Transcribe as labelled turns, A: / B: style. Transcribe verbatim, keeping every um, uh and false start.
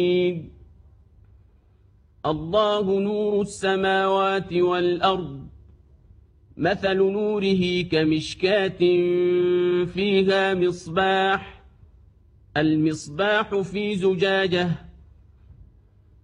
A: الله نور السماوات والأرض مثل نوره كمشكاة فيها مصباح المصباح في زجاجة